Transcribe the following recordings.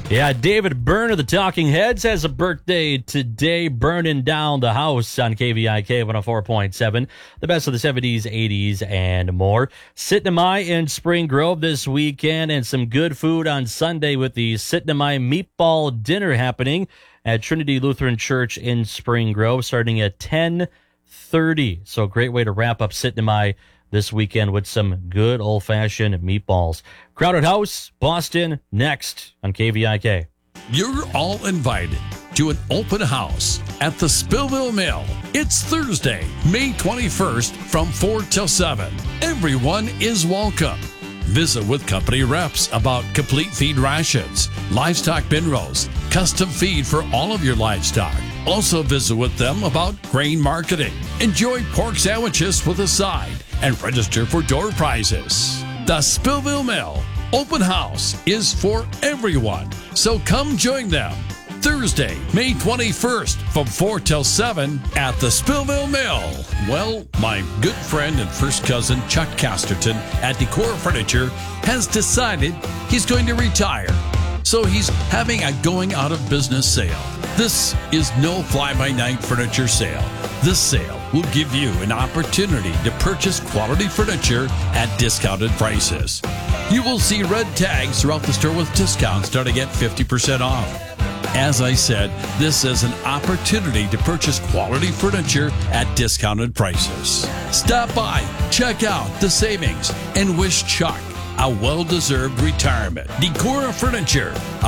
Yeah, David Byrne of the Talking Heads has a birthday today, burning down the house on KVIK 104.7. The best of the 70s, 80s, and more. Sitnamai in Spring Grove this weekend, and some good food on Sunday with the Sitnamai Meatball Dinner happening at Trinity Lutheran Church in Spring Grove, starting at 10:30. So great way to wrap up Sitnamai this weekend with some good old-fashioned meatballs. Crowded House, Boston, next on KVIK. You're all invited to an open house at the Spillville Mill. It's Thursday, May 21st from 4 till 7. Everyone is welcome. Visit with company reps about complete feed rations, livestock bin rows, custom feed for all of your livestock. Also visit with them about grain marketing. Enjoy pork sandwiches with a side and register for door prizes. The Spillville Mill Open House is for everyone, so come join them. Thursday, May 21st from 4 till 7 at the Spillville Mill. Well, my good friend and first cousin Chuck Casterton at Decor Furniture has decided he's going to retire. So he's having a going out of business sale. This is no fly-by-night furniture sale. This sale will give you an opportunity to purchase quality furniture at discounted prices. You will see red tags throughout the store with discounts starting at 50% off. As I said, this is an opportunity to purchase quality furniture at discounted prices. Stop by, check out the savings, and wish Chuck a well-deserved retirement. Decorah Furniture,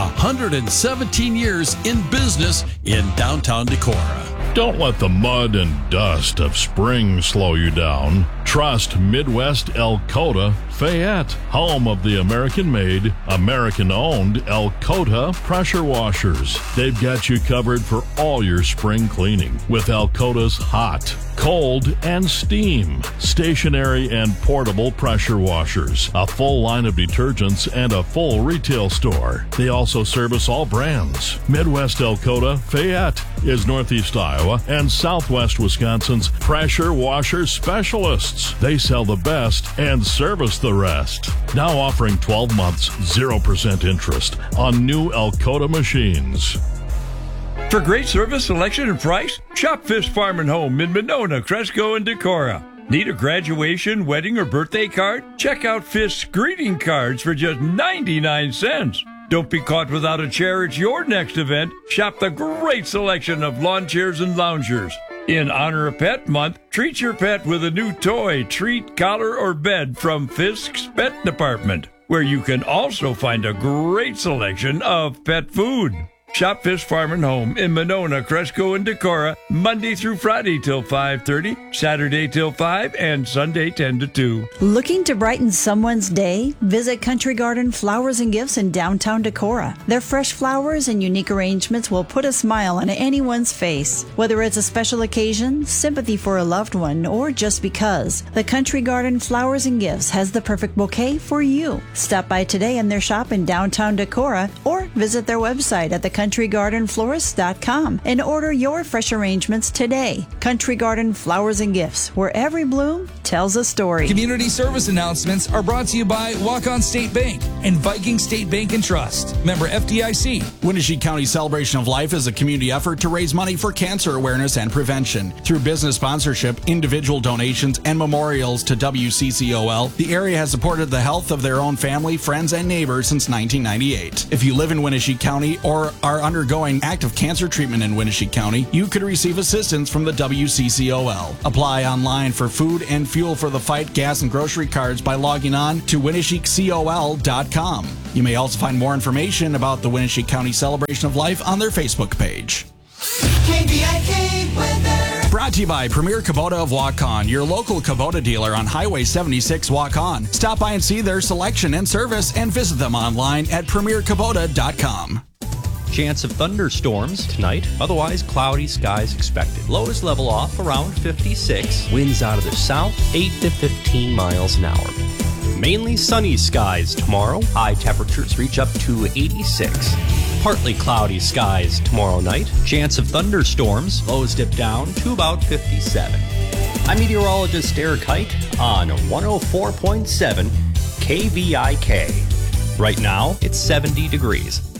117 years in business in downtown Decorah. Don't let the mud and dust of spring slow you down. Trust Midwest Elkota Fayette, home of the American-made, American-owned Elkota pressure washers. They've got you covered for all your spring cleaning with Elkota's hot, cold, and steam, stationary and portable pressure washers, a full line of detergents, and a full retail store. They also service all brands. Midwest Elkota Fayette is Northeast Iowa and Southwest Wisconsin's pressure washer specialists. They sell the best and service the rest. Now offering 12 months, 0% interest on new Elkota machines. For great service, selection, and price, shop Fisk Farm and Home in Monona, Cresco, and Decorah. Need a graduation, wedding, or birthday card? Check out Fisk's greeting cards for just 99 cents. Don't be caught without a chair at your next event. Shop the great selection of lawn chairs and loungers. In Honor of Pet Month, treat your pet with a new toy, treat, collar, or bed from Fisk's Pet Department, where you can also find a great selection of pet food. Shop Fisk Farm and Home in Monona, Cresco, and Decorah, Monday through Friday till 5:30, Saturday till 5, and Sunday 10 to 2. Looking to brighten someone's day? Visit Country Garden Flowers and Gifts in downtown Decorah. Their fresh flowers and unique arrangements will put a smile on anyone's face. Whether it's a special occasion, sympathy for a loved one, or just because, the Country Garden Flowers and Gifts has the perfect bouquet for you. Stop by today in their shop in downtown Decorah or visit their website at countrygardenflorist.com and order your fresh arrangements today. Country Garden Flowers and Gifts, where every bloom tells a story. Community service announcements are brought to you by Walk-On State Bank and Viking State Bank and Trust. Member FDIC. Winnebago County Celebration of Life is a community effort to raise money for cancer awareness and prevention. Through business sponsorship, individual donations, and memorials to WCCOL, the area has supported the health of their own family, friends, and neighbors since 1998. If you live in Winnebago County or are undergoing active cancer treatment in Winnebago County, you could receive assistance from the WCCOL. Apply online for food and fuel for the fight, gas, and grocery cards by logging on to WinnebagoCOL.com. You may also find more information about the Winnebago County Celebration of Life on their Facebook page. KVIK weather. Brought to you by Premier Kubota of Waukon, your local Kubota dealer on Highway 76 Waukon. Stop by and see their selection and service and visit them online at PremierKubota.com. Chance of thunderstorms tonight, otherwise cloudy skies expected. Lows level off around 56. Winds out of the south, 8 to 15 miles an hour. Mainly sunny skies tomorrow. High temperatures reach up to 86. Partly cloudy skies tomorrow night. Chance of thunderstorms. Lows dip down to about 57. I'm meteorologist Eric Height on 104.7 KVIK. Right now, it's 70 degrees.